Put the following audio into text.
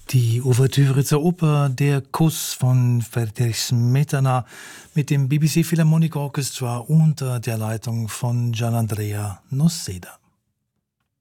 Die Ouvertüre zur Oper Der Kuss von Friedrich Smetana mit dem BBC Philharmonic Orchestra unter der Leitung von Gianandrea Noseda.